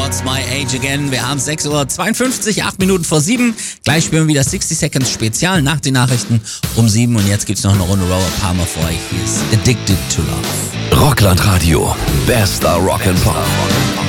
What's My Age Again? Wir haben 6:52 Uhr, 8 Minuten vor 7. Gleich spielen wir wieder 60 Seconds Spezial nach den Nachrichten um 7. Und jetzt gibt's noch eine Runde Robert Palmer für euch. Hier ist Addicted to Love. Rockland Radio. Bester Rock'n'Pop.